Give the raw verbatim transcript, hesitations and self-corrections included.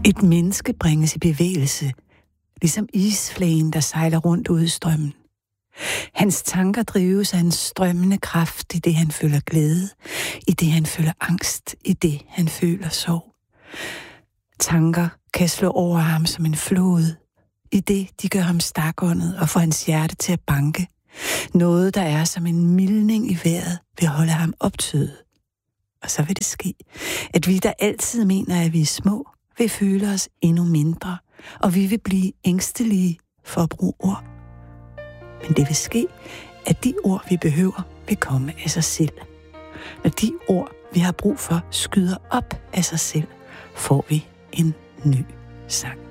Et menneske bringes i bevægelse, ligesom isflagen, der sejler rundt ude i strømmen. Hans tanker drives af en strømmende kraft, i det han føler glæde, i det han føler angst, i det han føler sorg. Tanker kan slå over ham som en flod, i det de gør ham stakåndet og får hans hjerte til at banke. Noget, der er som en mildning i vejret, vil holde ham optøet. Og så vil det ske, at vi, der altid mener, at vi er små, vil føle os endnu mindre, og vi vil blive ængstelige for at bruge ord. Men det vil ske, at de ord, vi behøver, vil komme af sig selv. Når de ord, vi har brug for, skyder op af sig selv, får vi en ny sang.